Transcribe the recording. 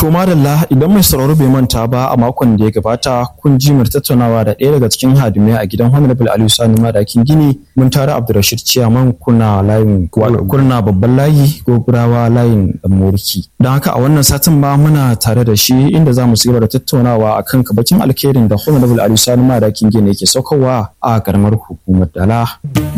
To madalla, idan mai sauraro bai manta ba, a makon da ya gabata kun ji mu tattaunawa da ɗaya daga cikin hadimai a gidan Honorable Aliyu Sani Madakin Gini, mun tare Abdulrashid Ciyaman kuna babban layi Gobirawa layin Moriki. Don haka a wannan satin ma muna tare da shi inda za mu cigaba da tattaunawa akan kabacin alkhairin da Honorable Aliyu Sani Madakin Gini yake saukarwa a karamar hukumar Dala.